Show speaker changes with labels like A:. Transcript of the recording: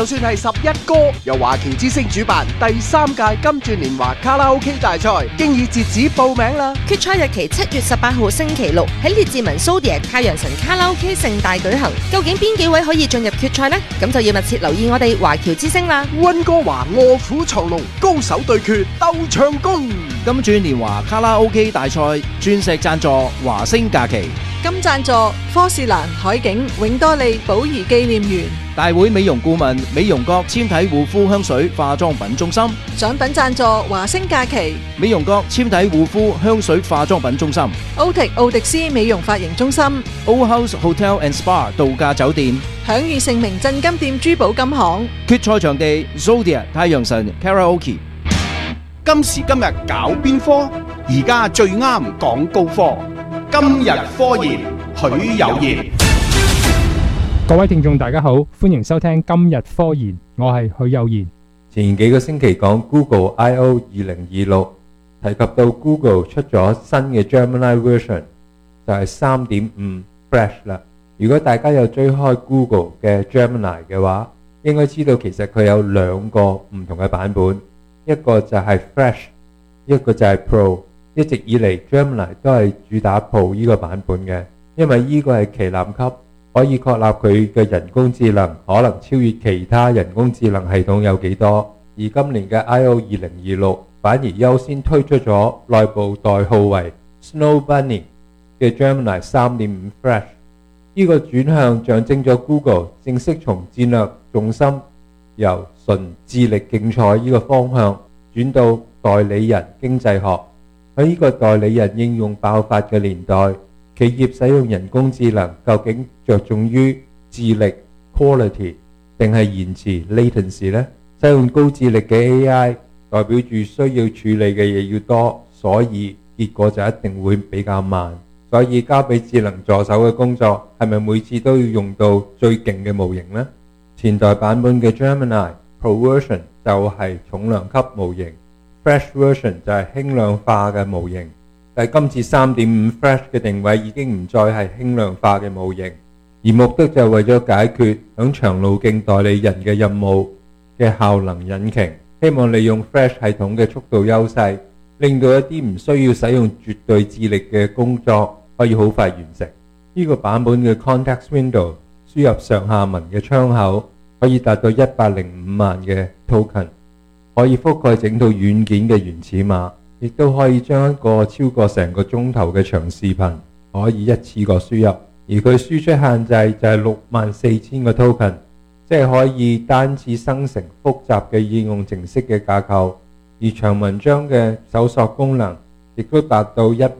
A: 就算係11歌，由華僑之星主辦第3屆金鑽年華卡拉 OK 大賽，經已截止報名啦。
B: 決賽日期7月18號星期六喺列治文 Zodiac 太陽神卡拉 OK 盛大舉行。究竟邊幾位可以進入決賽呢？咁就要密切留意我哋華僑之星啦。
A: 溫哥華臥虎藏龍，高手對決鬥唱功。
C: 金鑽年華卡拉 OK 大賽鑽石贊助華星假期，
D: 金贊助科士蘭海景永多利寶儀紀念園。
C: 大會美容顧問美容閣纖體護膚香水化妝品中心。
D: 獎品贊助華星假期
C: 美容閣纖體護膚香水化妝品中心。
D: 奧迪斯美容髮型中心。
C: Old House Hotel and Spa 度假酒店。
D: 享譽盛名鎮金店珠寶金行。
C: 決賽場地 Zodiac 太陽神 Karaoke。
A: 今時今日搞邊科？而家最啱講高科。今日科研，許有言。
E: 各位聽眾大家好，歡迎收聽今日科研，我係許有言。
F: 前幾個星期講 Google I/O 2026，提及到 Google 出咗新嘅 Gemini version， 就係 3.5 Fresh 啦。如果大家有追開 Google 嘅 Gemini 嘅話，應該知道其實佢有兩個唔同嘅版本，一個就係 Fresh， 一個就係 Pro。一直以嚟 Gemini 都係主打 Pro 呢個版本嘅，因為呢個係旗艦級，可以確立佢嘅人工智能可能超越其他人工智能系統有幾多。而今年嘅 I/O 2026反而優先推出咗內部代號為 Snow Bunny 嘅 Gemini 3.5 Fresh。呢個轉向象徵咗 Google 正式從戰略重心由純智力競賽呢個方向轉到代理人經濟學。喺呢個代理人應用爆發嘅年代，企業使用人工智能究竟着重於智力 quality 定係延遲 latency 呢？使用高智力嘅 AI 代表住需要處理嘅嘢要多，所以結果就一定會比較慢。所以交俾智能助手嘅工作係咪每次都要用到最勁嘅模型呢？前代版本嘅 Gemini Pro Version 就係重量級模型，Fresh Version 就係輕量化嘅模型，但係今次 3.5 Fresh 嘅定位已經唔再係輕量化嘅模型，而目的就係為咗解決響長路徑代理人嘅任務嘅效能引擎，希望利用 Fresh 系統嘅速度優勢，令到一啲唔需要使用絕對智力嘅工作可以好快完成。呢個版本嘅 Context Window 輸入上下文嘅窗口可以達到105萬嘅 token，可以覆蓋整套軟件嘅原始碼，亦都可以將一個超過成個鐘頭嘅長視頻可以一次過輸入，而佢輸出限制就係64,000個 token， 即係可以單次生成複雜嘅應用程式嘅架構，而長文章嘅搜索功能亦都達到